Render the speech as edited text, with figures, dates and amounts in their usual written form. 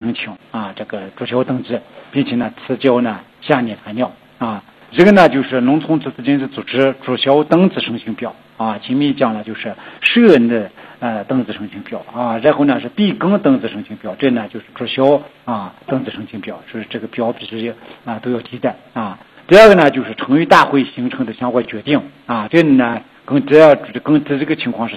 申请啊这个注销登记，并且呢提交呢下列材料啊。这个呢就是农村自治经济组织注销登记申请表啊，前面讲了就是社的登记申请表啊，然后呢是变更登记申请表，这呢就是注销登记申请表，就是这个表必须都要提的啊。第二个呢就是城域大会形成的相关决定啊，这呢跟这个情况是